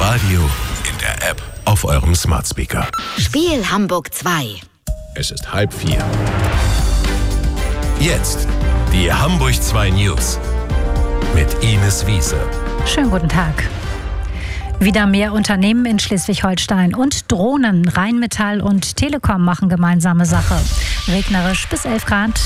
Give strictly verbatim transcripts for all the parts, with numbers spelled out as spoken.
Radio, in der App, auf eurem Smart Speaker. Spiel Hamburg zwei. Es ist halb vier. Jetzt die Hamburg zwei News mit Ines Wiese. Schönen guten Tag. Wieder mehr Unternehmen in Schleswig-Holstein und Drohnen, Rheinmetall und Telekom machen gemeinsame Sache. Regnerisch bis elf Grad.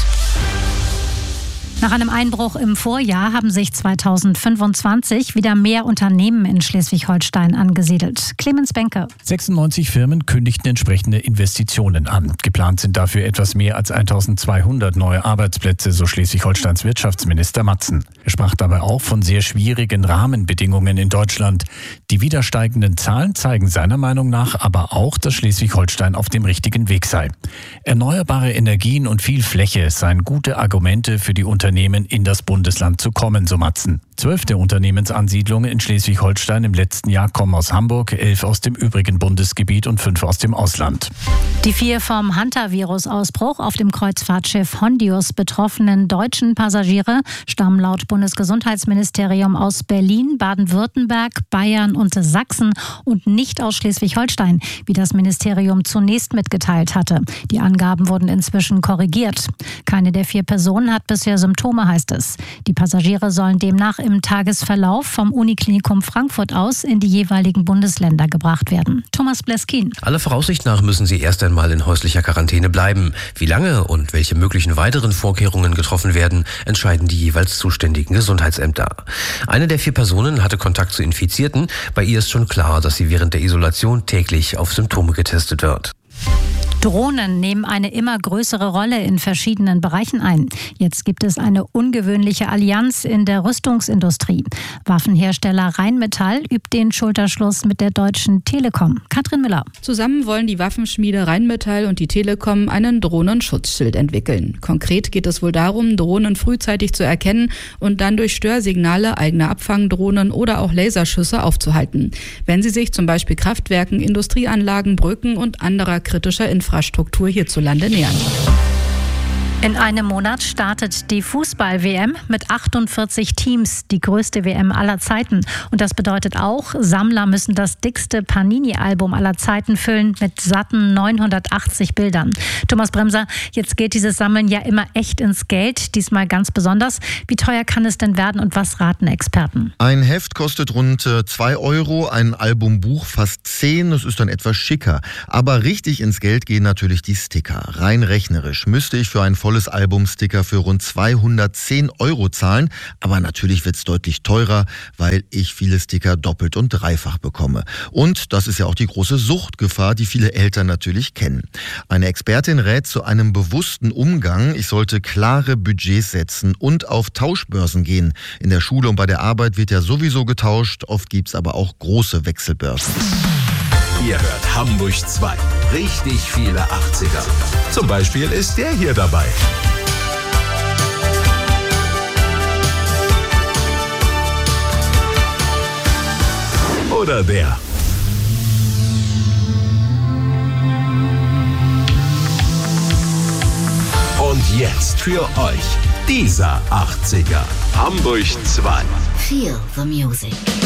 Nach einem Einbruch im Vorjahr haben sich zweitausendfünfundzwanzig wieder mehr Unternehmen in Schleswig-Holstein angesiedelt. Clemens Benke. sechsundneunzig Firmen kündigten entsprechende Investitionen an. Geplant sind dafür etwas mehr als eintausendzweihundert neue Arbeitsplätze, so Schleswig-Holsteins Wirtschaftsminister Matzen. Er sprach dabei auch von sehr schwierigen Rahmenbedingungen in Deutschland. Die wieder steigenden Zahlen zeigen seiner Meinung nach aber auch, dass Schleswig-Holstein auf dem richtigen Weg sei. Erneuerbare Energien und viel Fläche seien gute Argumente für die Unternehmen, in das Bundesland zu kommen, so Matzen. Zwölf der Unternehmensansiedlungen in Schleswig-Holstein im letzten Jahr kommen aus Hamburg, elf aus dem übrigen Bundesgebiet und fünf aus dem Ausland. Die vier vom Hantavirus-Ausbruch auf dem Kreuzfahrtschiff Hondius betroffenen deutschen Passagiere stammen laut Bundesgesundheitsministerium aus Berlin, Baden-Württemberg, Bayern und Sachsen und nicht aus Schleswig-Holstein, wie das Ministerium zunächst mitgeteilt hatte. Die Angaben wurden inzwischen korrigiert. Keine der vier Personen hat bisher Symptome, heißt es. Die Passagiere sollen demnach im Tagesverlauf vom Uniklinikum Frankfurt aus in die jeweiligen Bundesländer gebracht werden. Thomas Bleskin. Aller Voraussicht nach müssen sie erst einmal in häuslicher Quarantäne bleiben. Wie lange und welche möglichen weiteren Vorkehrungen getroffen werden, entscheiden die jeweils zuständigen Gesundheitsämter. Eine der vier Personen hatte Kontakt zu Infizierten. Bei ihr ist schon klar, dass sie während der Isolation täglich auf Symptome getestet wird. Drohnen nehmen eine immer größere Rolle in verschiedenen Bereichen ein. Jetzt gibt es eine ungewöhnliche Allianz in der Rüstungsindustrie. Waffenhersteller Rheinmetall übt den Schulterschluss mit der deutschen Telekom. Katrin Müller. Zusammen wollen die Waffenschmiede Rheinmetall und die Telekom einen Drohnenschutzschild entwickeln. Konkret geht es wohl darum, Drohnen frühzeitig zu erkennen und dann durch Störsignale eigener Abfangdrohnen oder auch Laserschüsse aufzuhalten, wenn sie sich zum Beispiel Kraftwerken, Industrieanlagen, Brücken und anderer kritischer Infrastruktur Infrastruktur hierzulande nähern. In einem Monat startet die Fußball-W M mit achtundvierzig Teams, die größte W M aller Zeiten. Und das bedeutet auch, Sammler müssen das dickste Panini-Album aller Zeiten füllen mit satten neunhundertachtzig Bildern. Thomas Bremser, jetzt geht dieses Sammeln ja immer echt ins Geld, diesmal ganz besonders. Wie teuer kann es denn werden und was raten Experten? Ein Heft kostet rund zwei Euro, ein Albumbuch fast zehn, das ist dann etwas schicker. Aber richtig ins Geld gehen natürlich die Sticker. Rein rechnerisch müsste ich für ein volles Albumsticker für rund zweihundertzehn Euro zahlen, aber natürlich wird es deutlich teurer, weil ich viele Sticker doppelt und dreifach bekomme. Und das ist ja auch die große Suchtgefahr, die viele Eltern natürlich kennen. Eine Expertin rät zu einem bewussten Umgang. Ich sollte klare Budgets setzen und auf Tauschbörsen gehen. In der Schule und bei der Arbeit wird ja sowieso getauscht, oft gibt es aber auch große Wechselbörsen. Ihr hört Hamburg zwei. Richtig viele achtziger. Zum Beispiel ist der hier dabei. Oder der. Und jetzt für euch dieser achtziger. Hamburg zwei. Feel the music.